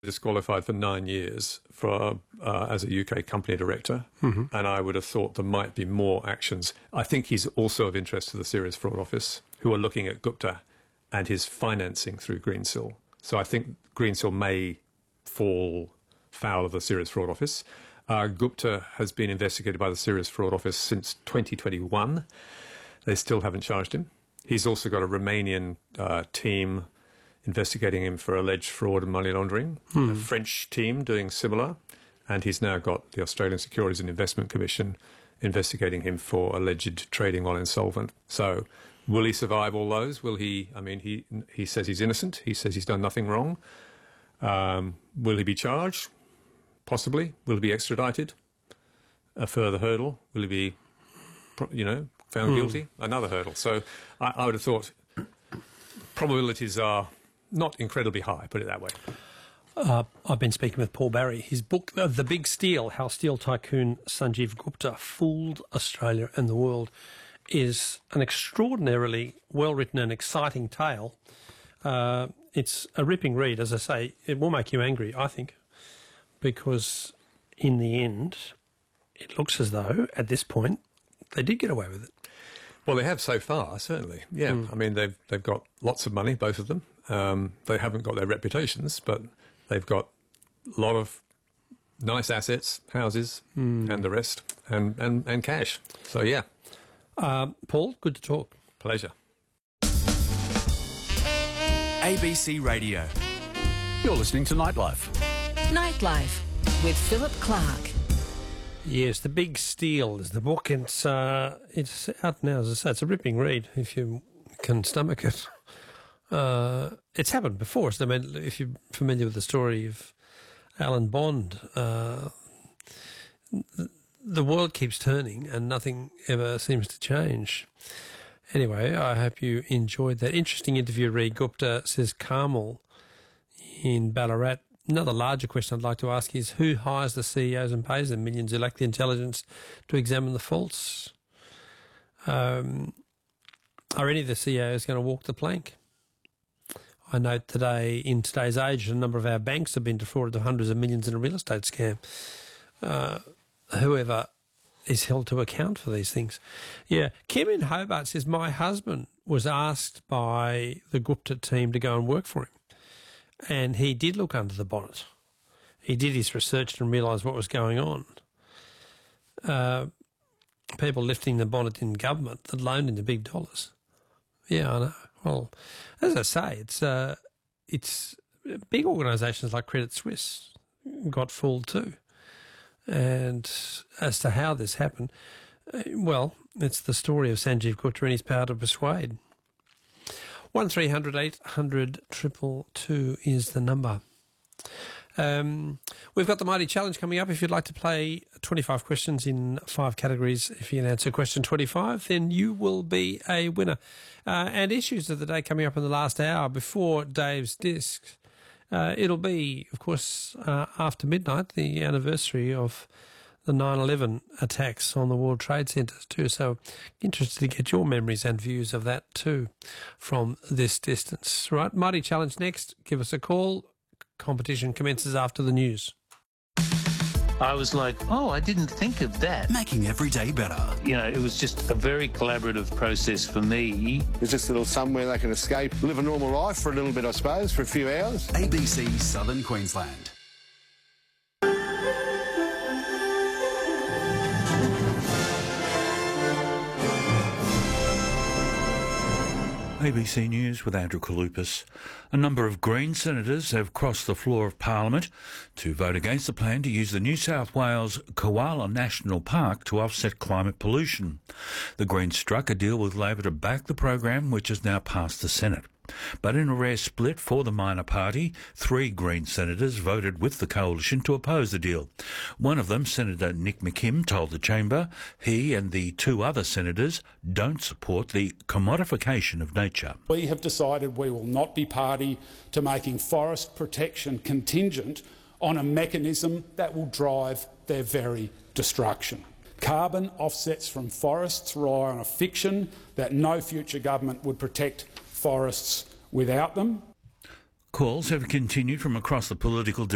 disqualified for 9 years for as a UK company director, and I would have thought there might be more actions. I think he's also of interest to the Serious Fraud Office, who are looking at Gupta and his financing through Greensill. So I think Greensill may fall foul of the Serious Fraud Office. Gupta has been investigated by the Serious Fraud Office since 2021. They still haven't charged him. He's also got a Romanian team investigating him for alleged fraud and money laundering, a French team doing similar, and he's now got the Australian Securities and Investment Commission investigating him for alleged trading while insolvent. So will he survive all those? Will he? I mean, he says he's innocent. He says he's done nothing wrong. Will he be charged? Possibly. Will he be extradited? A further hurdle. Will he be, found guilty? Another hurdle. So I would have thought probabilities are not incredibly high, put it that way. I've been speaking with Paul Barry. His book, The Big Steal, How Steel Tycoon Sanjeev Gupta Fooled Australia and the World, is an extraordinarily well-written and exciting tale. It's a ripping read, as I say. It will make you angry, I think, because in the end, it looks as though, at this point, they did get away with it. Well, they have so far, certainly. Yeah, I mean, they've got lots of money, both of them. They haven't got their reputations, but they've got a lot of nice assets, houses, and the rest, and cash. So, yeah. Paul, good to talk. Pleasure. ABC Radio. You're listening to Nightlife. Nightlife with Philip Clark. Yes, The Big Steal is the book. It's out now, as I say. It's a ripping read if you can stomach it. It's happened before. So, I mean, if you're familiar with the story of Alan Bond, the world keeps turning and nothing ever seems to change. Anyway, I hope you enjoyed that interesting interview. Reed Gupta says Carmel in Ballarat. Another larger question I'd like to ask is, who hires the CEOs and pays them millions who lack the intelligence to examine the faults? Are any of the CEOs going to walk the plank? I note today, in today's age, a number of our banks have been defrauded of hundreds of millions in a real estate scam. Whoever is held to account for these things. Yeah, Kim in Hobart says, my husband was asked by the Gupta team to go and work for him. And he did look under the bonnet. He did his research and realised what was going on. People lifting the bonnet in government that loaned into big dollars. Yeah, I know. Well, as I say, it's big organisations like Credit Suisse got fooled too. And as to how this happened, well, it's the story of Sanjeev Gupta and his power to persuade. 1300 800 222 is the number. We've got the Mighty Challenge coming up. If you'd like to play 25 questions in 5 categories, if you can answer question 25, then you will be a winner. And issues of the day coming up in the last hour before Dave's Discs. It'll be, of course, after midnight, the anniversary of the 9/11 attacks on the World Trade Centres too. So interested to get your memories and views of that too from this distance. Right, Mighty Challenge next. Give us a call. Competition commences after the news. I was like, oh, I didn't think of that. Making every day better. You know, it was just a very collaborative process for me. It's just a little somewhere they can escape, live a normal life for a little bit, I suppose, for a few hours. ABC Southern Queensland. ABC News with Andrew Kalupas. A number of Green senators have crossed the floor of Parliament to vote against the plan to use the New South Wales Koala National Park to offset climate pollution. The Greens struck a deal with Labor to back the program, which has now passed the Senate. But in a rare split for the minor party, 3 Green senators voted with the coalition to oppose the deal. One of them, Senator Nick McKim, told the chamber he and the 2 other senators don't support the commodification of nature. We have decided we will not be party to making forest protection contingent on a mechanism that will drive their very destruction. Carbon offsets from forests rely on a fiction that no future government would protect forests without them. Calls have continued from across the political